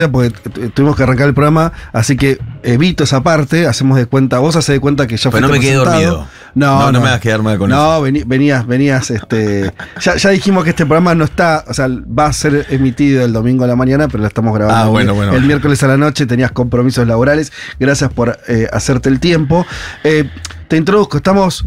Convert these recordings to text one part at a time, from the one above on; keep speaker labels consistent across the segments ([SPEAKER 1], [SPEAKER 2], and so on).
[SPEAKER 1] porque tuvimos que arrancar el programa, así que evito esa parte, hacemos de cuenta, vos hacés de cuenta que ya
[SPEAKER 2] Pero
[SPEAKER 1] fuiste
[SPEAKER 2] no me quedé
[SPEAKER 1] presentado.
[SPEAKER 2] dormido.
[SPEAKER 1] No
[SPEAKER 2] me hagas quedar mal con eso.
[SPEAKER 1] No, venías, ya dijimos que este programa no está, o sea, va a ser emitido el domingo a la mañana, pero lo estamos grabando
[SPEAKER 2] bueno.
[SPEAKER 1] el miércoles a la noche, tenías compromisos laborales, gracias por hacerte el tiempo. Te introduzco, estamos...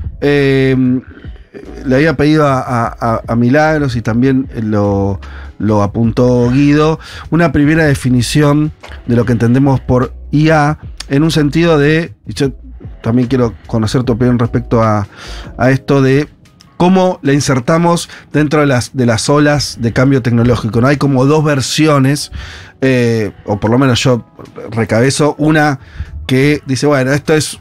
[SPEAKER 1] le había pedido a Milagros y también lo apuntó Guido, una primera definición de lo que entendemos por IA, en un sentido de, y yo también quiero conocer tu opinión respecto a esto de cómo la insertamos dentro de las olas de cambio tecnológico, ¿no? Hay como dos versiones, o por lo menos yo recabezo, una que dice, bueno, esto es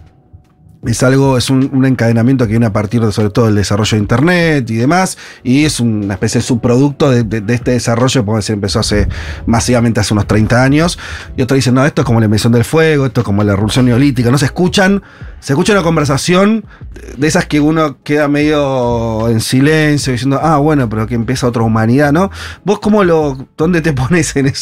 [SPEAKER 1] un encadenamiento que viene a partir de, sobre todo, el desarrollo de Internet y demás, y es una especie de subproducto de este desarrollo, podemos decir, empezó masivamente hace unos 30 años, y otros dicen, no, esto es como la invención del fuego, esto es como la revolución neolítica, no se escucha una conversación de esas que uno queda medio en silencio, diciendo, bueno, pero que empieza otra humanidad, ¿no? ¿Vos dónde te pones en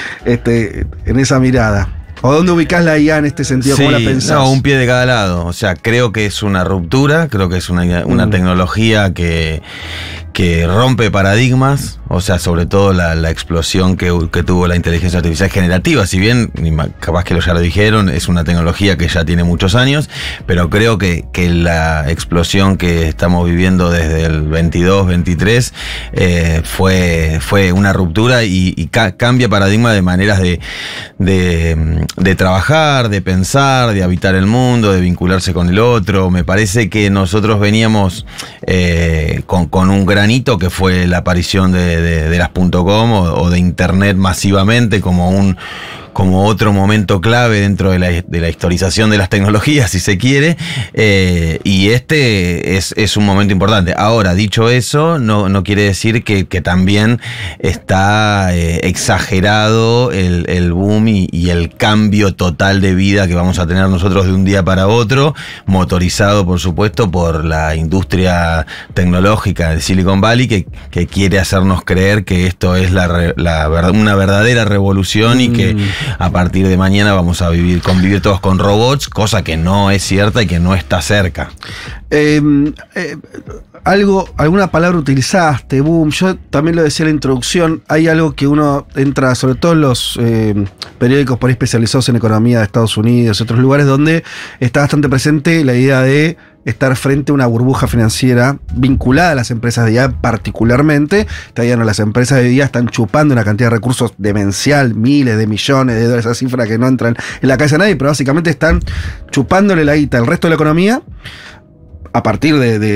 [SPEAKER 1] esa mirada? ¿O dónde ubicás la IA en este sentido? ¿Cómo la pensás?
[SPEAKER 2] No, un pie de cada lado. O sea, creo que es una ruptura, creo que es una tecnología que rompe paradigmas, o sea, sobre todo la explosión que tuvo la inteligencia artificial generativa. Si bien, capaz que ya lo dijeron, es una tecnología que ya tiene muchos años, pero creo que la explosión que estamos viviendo desde el 22, 23 fue una ruptura y cambia paradigma de maneras de trabajar, de pensar, de habitar el mundo, de vincularse con el otro. Me parece que nosotros veníamos con un granito que fue la aparición de las .com o de Internet masivamente como otro momento clave dentro de la historización de las tecnologías, si se quiere, y es un momento importante. Ahora, dicho eso, no quiere decir que también está exagerado el boom y el cambio total de vida que vamos a tener nosotros de un día para otro, motorizado, por supuesto, por la industria tecnológica de Silicon Valley, que quiere hacernos creer que esto es una verdadera revolución y que a partir de mañana vamos a convivir todos con robots, cosa que no es cierta y que no está cerca. Alguna palabra utilizaste, boom, yo también lo decía en la introducción, hay algo que uno entra, sobre todo en los periódicos por ahí especializados en economía de Estados Unidos y otros lugares, donde está bastante presente la idea de estar frente a una burbuja financiera vinculada a las empresas de IA particularmente. Todavía no, las empresas de IA están chupando una cantidad de recursos demencial, miles de millones de dólares, esa cifra que no entran en la cabeza de nadie, pero básicamente están chupándole la guita al resto de la economía a partir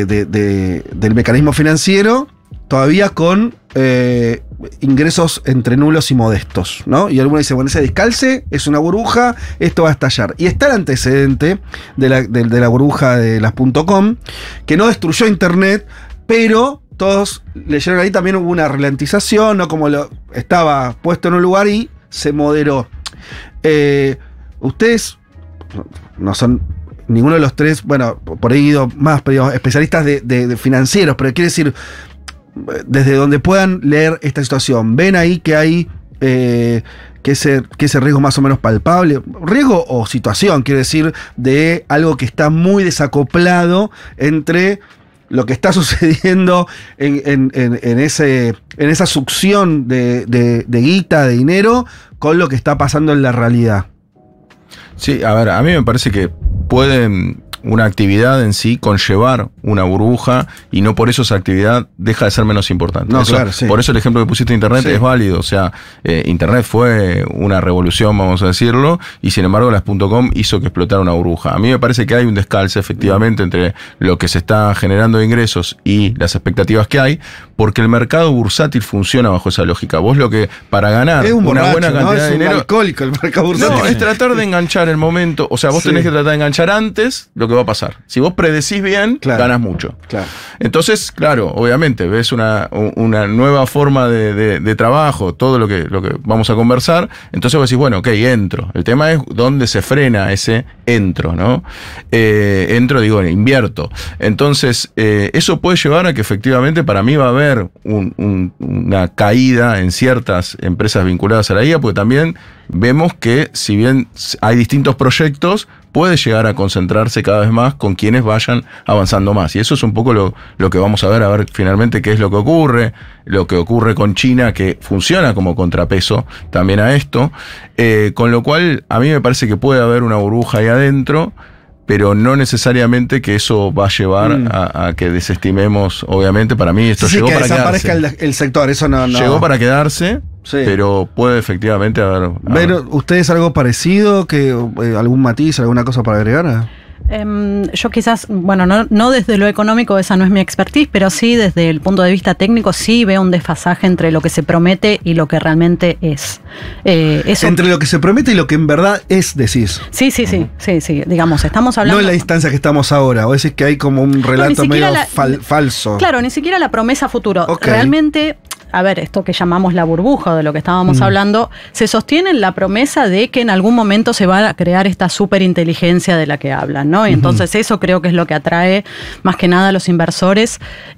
[SPEAKER 2] del mecanismo financiero, todavía con ingresos entre nulos y modestos, ¿no? Y algunos dicen, bueno, ese descalce es una burbuja, esto va a estallar. Y está el antecedente de la burbuja de las .com, que no destruyó Internet, pero todos leyeron ahí, también hubo una ralentización, ¿no? Como estaba puesto en un lugar y se moderó. Ustedes no son ninguno de los tres, bueno, por ahí ido más especialistas de financieros, pero quiere decir, desde donde puedan leer esta situación, ¿ven ahí que hay que ese riesgo más o menos palpable? Riesgo o situación, quiere decir, de algo que está muy desacoplado entre lo que está sucediendo en esa succión de guita, de dinero, con lo que está pasando en la realidad.
[SPEAKER 3] Sí, a ver, a mí me parece que pueden una actividad en sí conllevar una burbuja y no por eso esa actividad deja de ser menos importante.
[SPEAKER 1] No, claro, sí.
[SPEAKER 3] Por eso el ejemplo que pusiste de Internet es válido. O sea, Internet fue una revolución, vamos a decirlo, y sin embargo las .com hizo que explotara una burbuja. A mí me parece que hay un descalce efectivamente entre lo que se está generando de ingresos y las expectativas que hay, porque el mercado bursátil funciona bajo esa lógica. Vos lo que, para ganar una buena cantidad de dinero...
[SPEAKER 1] Es un alcohólico el mercado bursátil.
[SPEAKER 3] No, es tratar de enganchar el momento. O sea, vos tenés que tratar de enganchar antes lo que va a pasar. Si vos predecís bien, ganas mucho.
[SPEAKER 1] Claro.
[SPEAKER 3] Entonces, claro, obviamente, ves una nueva forma de trabajo, todo lo que vamos a conversar. Entonces vos decís, bueno, ok, entro. El tema es dónde se frena ese entro, ¿no? Entro, digo, invierto. Entonces, eso puede llevar a que efectivamente para mí va a haber una caída en ciertas empresas vinculadas a la IA, porque también vemos que si bien hay distintos proyectos, puede llegar a concentrarse cada vez más con quienes vayan avanzando más. Y eso es un poco lo que vamos a ver finalmente qué es lo que ocurre con China, que funciona como contrapeso también a esto. Con lo cual, a mí me parece que puede haber una burbuja ahí adentro, pero no necesariamente que eso va a llevar a que desestimemos, obviamente. Para mí esto llegó para quedarse.
[SPEAKER 1] Que desaparezca el sector, eso no.
[SPEAKER 3] Llegó para quedarse, sí, pero puede efectivamente haber...
[SPEAKER 1] ¿Ven ustedes algo parecido? ¿Algún matiz, alguna cosa para agregar?
[SPEAKER 4] Yo quizás, bueno, no desde lo económico, esa no es mi expertise, pero sí desde el punto de vista técnico sí veo un desfasaje entre lo que se promete y lo que realmente es.
[SPEAKER 1] Entre lo que se promete y lo que en verdad es, decís.
[SPEAKER 4] Sí, digamos, estamos hablando...
[SPEAKER 1] No en la instancia que estamos ahora, o decís que hay como un relato medio falso.
[SPEAKER 4] Claro, ni siquiera la promesa futuro.
[SPEAKER 1] Okay.
[SPEAKER 4] Realmente... A ver, esto que llamamos la burbuja, de lo que estábamos hablando, se sostiene en la promesa de que en algún momento se va a crear esta superinteligencia de la que hablan, ¿no? Y entonces eso creo que es lo que atrae más que nada a los inversores.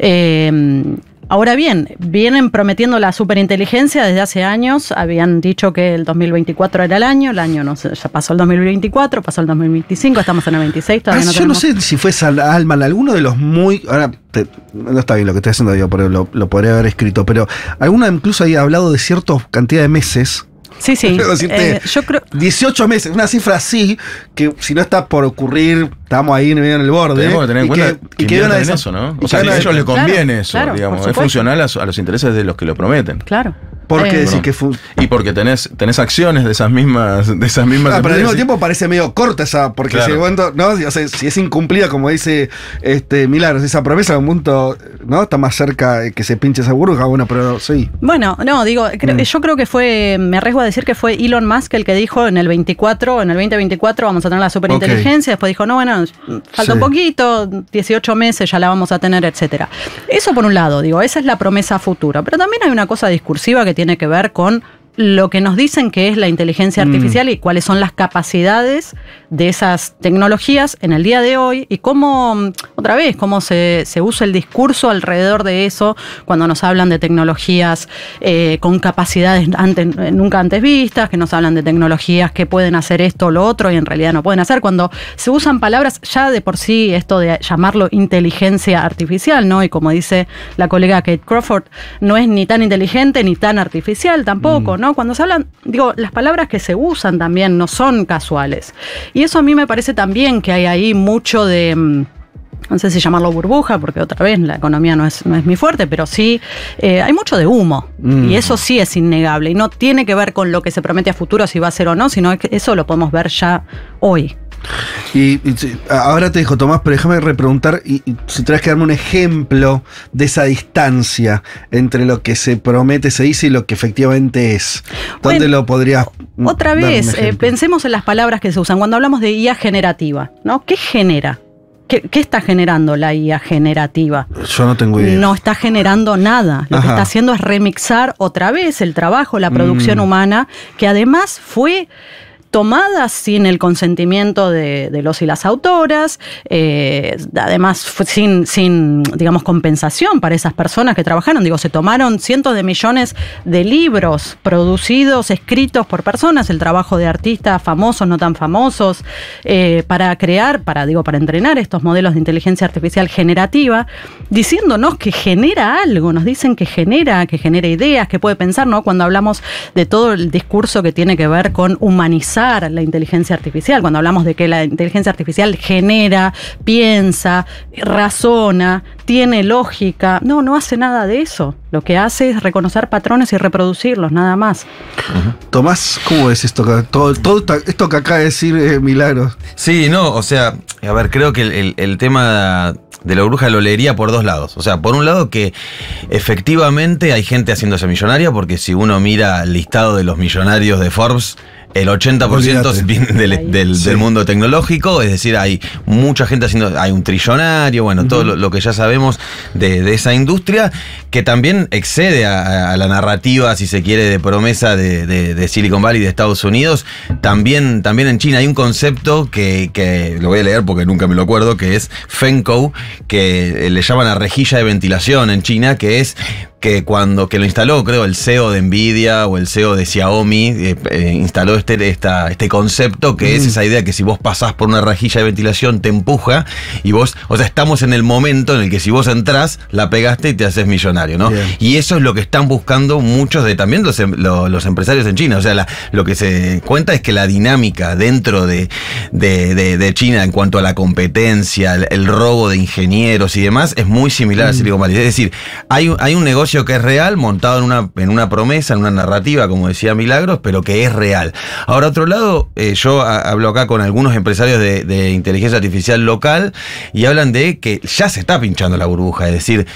[SPEAKER 4] Ahora bien, vienen prometiendo la superinteligencia desde hace años, habían dicho que el 2024 era el año no sé, ya pasó el 2024, pasó el 2025, estamos en el 26, todavía no tenemos...
[SPEAKER 1] Yo no sé si fue Salman, alguno de los ahora no está bien lo que estoy haciendo yo, pero lo podría haber escrito, pero alguno incluso había hablado de cierta cantidad de meses.
[SPEAKER 4] Sí.
[SPEAKER 1] Yo creo 18 meses, una cifra así, que si no está por ocurrir, estamos ahí en el borde.
[SPEAKER 3] Tenemos que tener en cuenta que en eso, ¿no? O sea, a ellos les conviene eso, digamos. Es funcional a los intereses de los que lo prometen.
[SPEAKER 4] Claro.
[SPEAKER 1] ¿Por qué decir que
[SPEAKER 3] y porque tenés acciones de esas mismas
[SPEAKER 1] pero al mismo tiempo parece medio corta esa, porque si el momento, ¿no? O sea, si es incumplida, como dice Milagros, esa promesa, en un punto, ¿no? Está más cerca que se pinche esa burbuja, bueno, pero sí.
[SPEAKER 4] Bueno, no, digo, yo creo que me arriesgo a decir que fue Elon Musk el que dijo en el 2024 vamos a tener la superinteligencia, después dijo, no, bueno, falta un poquito, 18 meses ya la vamos a tener, etcétera. Eso por un lado, digo, esa es la promesa futura, pero también hay una cosa discursiva que tiene que ver con lo que nos dicen que es la inteligencia artificial y cuáles son las capacidades de esas tecnologías en el día de hoy y cómo, otra vez, cómo se usa el discurso alrededor de eso cuando nos hablan de tecnologías con capacidades nunca antes vistas, que nos hablan de tecnologías que pueden hacer esto o lo otro y en realidad no pueden hacer. Cuando se usan palabras ya de por sí, esto de llamarlo inteligencia artificial, ¿no? Y como dice la colega Kate Crawford, no es ni tan inteligente ni tan artificial tampoco, ¿no? Cuando se hablan, digo, las palabras que se usan también no son casuales. Y eso a mí me parece también que hay ahí mucho de... no sé si llamarlo burbuja, porque otra vez la economía no es mi fuerte, pero sí hay mucho de humo. Y eso sí es innegable. Y no tiene que ver con lo que se promete a futuro, si va a ser o no, sino que eso lo podemos ver ya hoy.
[SPEAKER 1] Y ahora te dejo, Tomás, pero déjame repreguntar y si traes que darme un ejemplo de esa distancia entre lo que se promete, se dice y lo que efectivamente es. ¿Dónde lo podrías
[SPEAKER 4] otra vez, pensemos en las palabras que se usan. Cuando hablamos de IA generativa, ¿no? ¿Qué genera? ¿Qué está generando la IA generativa?
[SPEAKER 1] Yo no tengo idea.
[SPEAKER 4] No está generando nada. Lo que está haciendo es remixar otra vez el trabajo, la producción humana, que además fue tomada sin el consentimiento de los y las autoras, además sin, digamos, compensación para esas personas que trabajaron. Digo, se tomaron cientos de millones de libros producidos, escritos por personas, el trabajo de artistas famosos, no tan famosos, para entrenar estos modelos de inteligencia artificial generativa, diciéndonos que genera algo, nos dicen que genera ideas, que puede pensar, ¿no? Cuando hablamos de todo el discurso que tiene que ver con humanizar la inteligencia artificial, cuando hablamos de que la inteligencia artificial genera, piensa, razona, tiene lógica, no hace nada de eso. Lo que hace es reconocer patrones y reproducirlos, nada más.
[SPEAKER 1] Tomás, ¿cómo es esto? Todo esto que acaba de decir Milagros.
[SPEAKER 2] Sí, no, o sea, a ver, creo que el tema de la burbuja lo leería por dos lados. O sea, por un lado que efectivamente hay gente haciéndose millonaria, porque si uno mira el listado de los millonarios de Forbes, el 80% viene del mundo tecnológico, es decir, hay mucha gente hay un trillonario, bueno, todo lo que ya sabemos de esa industria, que también excede a la narrativa, si se quiere, de promesa de Silicon Valley, de Estados Unidos. También en China hay un concepto que lo voy a leer porque nunca me lo acuerdo, que es Fengkou, que le llaman a rejilla de ventilación en China, que que lo instaló, creo, el CEO de Nvidia o el CEO de Xiaomi, instaló este concepto que es esa idea que si vos pasás por una rejilla de ventilación te empuja y vos, o sea, estamos en el momento en el que si vos entrás, la pegaste y te haces millonario, ¿no? Bien. Y eso es lo que están buscando muchos de también los empresarios en China. O sea, lo que se cuenta es que la dinámica dentro de China en cuanto a la competencia, el robo de ingenieros y demás, es muy similar a Silicon Valley. Es decir, hay un negocio que es real, montado en una promesa, en una narrativa, como decía Milagros, pero que es real. Ahora, otro lado, yo hablo acá con algunos empresarios de inteligencia artificial local y hablan de que ya se está pinchando la burbuja, es decir,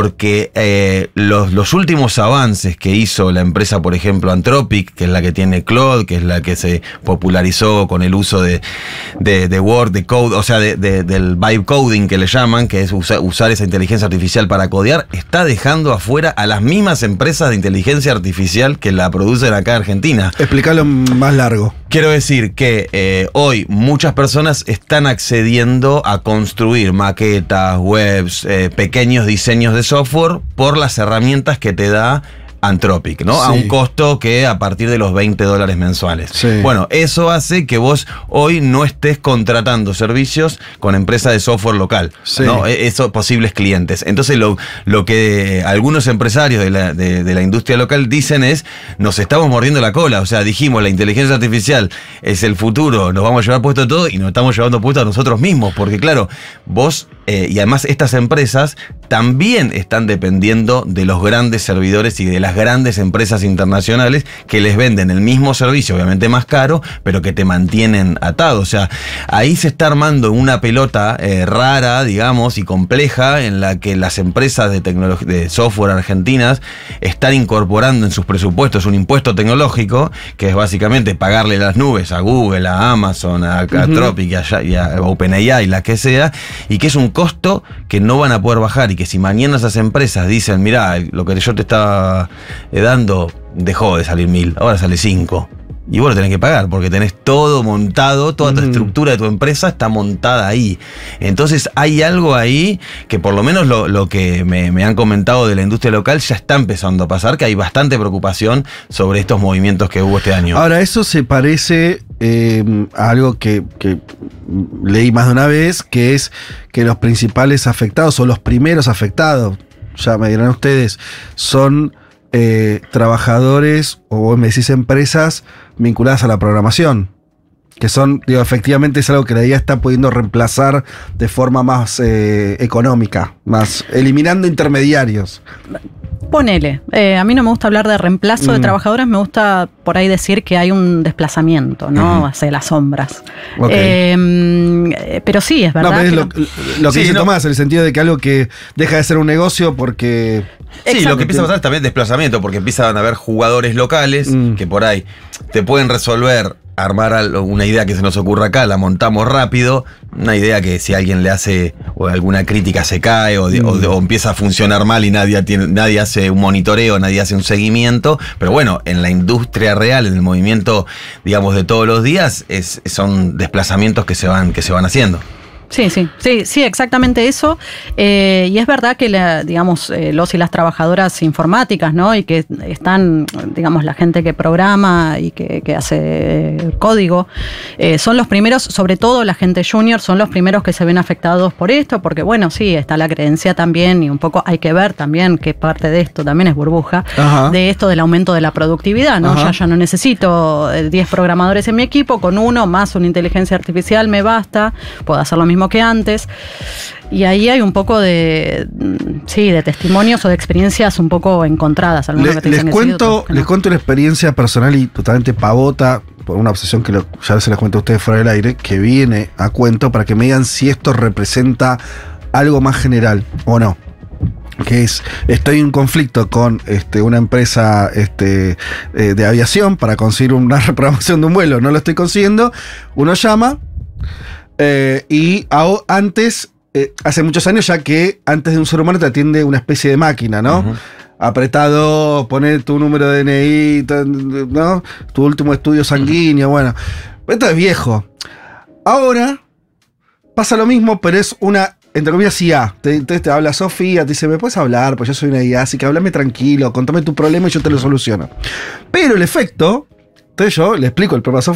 [SPEAKER 2] porque los últimos avances que hizo la empresa, por ejemplo, Anthropic, que es la que tiene Claude, que es la que se popularizó con el uso de Word, de Code, o sea, del vibe coding que le llaman, que es usar esa inteligencia artificial para codear, está dejando afuera a las mismas empresas de inteligencia artificial que la producen acá en Argentina.
[SPEAKER 1] Explícalo más largo.
[SPEAKER 2] Quiero decir que hoy muchas personas están accediendo a construir maquetas, webs, pequeños diseños de software por las herramientas que te da Anthropic, ¿no? Sí. A un costo que a partir de los $20 mensuales. Sí. Bueno, eso hace que vos hoy no estés contratando servicios con empresas de software local, sí, ¿no? Esos posibles clientes. Entonces lo que algunos empresarios de la industria local dicen es, nos estamos mordiendo la cola. O sea, dijimos, la inteligencia artificial es el futuro, nos vamos a llevar puesto todo y nos estamos llevando puesto a nosotros mismos. Porque claro, vos, y además estas empresas también están dependiendo de los grandes servidores y de las grandes empresas internacionales que les venden el mismo servicio, obviamente más caro, pero que te mantienen atado. O sea, ahí se está armando una pelota rara, digamos, y compleja, en la que las empresas de software argentinas están incorporando en sus presupuestos un impuesto tecnológico, que es básicamente pagarle las nubes a Google, a Amazon, a Anthropic y a OpenAI, la que sea, y que es un costo que no van a poder bajar, y que si mañana esas empresas dicen, mirá, lo que yo te estaba dando dejó de salir 1.000, ahora sale 5. Y vos lo tenés que pagar porque tenés todo montado, toda tu estructura de tu empresa está montada ahí. Entonces hay algo ahí que por lo menos lo que me han comentado de la industria local ya está empezando a pasar, que hay bastante preocupación sobre estos movimientos que hubo este año.
[SPEAKER 1] Ahora, eso se parece a algo que leí más de una vez, que es que los principales afectados o los primeros afectados, ya me dirán ustedes, son trabajadores o me decís empresas vinculadas a la programación, que son, digo, efectivamente es algo que la IA está pudiendo reemplazar de forma más económica, más eliminando intermediarios.
[SPEAKER 4] Ponele, a mí no me gusta hablar de reemplazo de trabajadores, me gusta por ahí decir que hay un desplazamiento, ¿no? Hacia las sombras. Okay. Pero sí, es verdad.
[SPEAKER 1] No, pero es lo que dice Tomás, en el sentido de que algo que deja de ser un negocio porque...
[SPEAKER 2] Sí, lo que empieza a pasar es también desplazamiento, porque empiezan a haber jugadores locales que por ahí te pueden resolver, armar una idea que se nos ocurra acá, la montamos rápido, una idea que si alguien le hace o alguna crítica se cae o empieza a funcionar mal y nadie hace un monitoreo, nadie hace un seguimiento, pero bueno, en la industria real, en el movimiento, digamos, de todos los días, son desplazamientos que se van haciendo.
[SPEAKER 4] Sí, exactamente eso. Y es verdad que los y las trabajadoras informáticas, ¿no? Y que están, digamos, la gente que programa y que hace código, son los primeros, sobre todo la gente junior, son los primeros que se ven afectados por esto, porque bueno, sí, está la creencia también, y un poco hay que ver también que parte de esto también es burbuja, de esto del aumento de la productividad, ¿no? Ya no necesito 10 programadores en mi equipo, con uno más una inteligencia artificial me basta, puedo hacer lo mismo que antes, y ahí hay un poco de testimonios o de experiencias un poco encontradas.
[SPEAKER 1] Les cuento una experiencia personal y totalmente pavota, por una obsesión que ya se les cuento a ustedes fuera del aire, que viene a cuento para que me digan si esto representa algo más general o no. Que es, estoy en conflicto con una empresa de aviación para conseguir una reprogramación de un vuelo, no lo estoy consiguiendo, uno llama. Antes, hace muchos años ya que antes de un ser humano te atiende una especie de máquina, ¿no? Apretado, poner tu número de DNI, ¿no? Tu último estudio sanguíneo, bueno. Esto es viejo. Ahora pasa lo mismo, pero es una entre comillas, IA. Entonces te habla Sofía, te dice, ¿me puedes hablar? Pues yo soy una IA, así que háblame tranquilo, contame tu problema y yo te lo soluciono. Pero el efecto, entonces yo le explico el problema a Sofía.